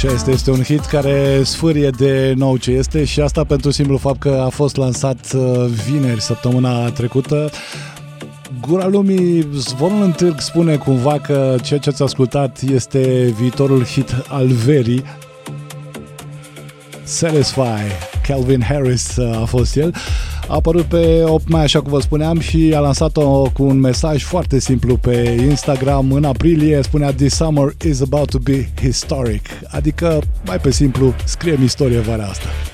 Ce este un hit care sfârie de nou ce este și asta pentru simplu fapt că a fost lansat vineri, săptămâna trecută. Gura Lumii, zvonul în târg spune cumva că ceea ce ați ascultat este viitorul hit al verii. Satisfy, Calvin Harris a fost el. A apărut pe 8 mai, așa cum vă spuneam, și a lansat-o cu un mesaj foarte simplu pe Instagram în aprilie. Spunea: "This summer is about to be historic", adică, mai pe simplu, scriem istorie vara asta.